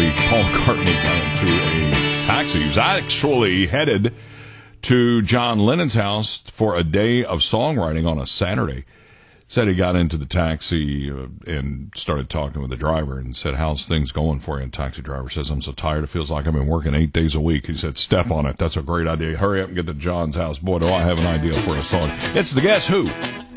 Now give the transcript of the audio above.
apparently Paul McCartney got into a taxi. He was actually headed to John Lennon's house for a day of songwriting on a Saturday. Said he got into the taxi and started talking with the driver and said, "How's things going for you?" And the taxi driver says, "I'm so tired. It feels like I've been working 8 days a week." He said, "Step on it. That's a great idea. Hurry up and get to John's house. Boy, do I have an idea for a song." It's the Guess Who.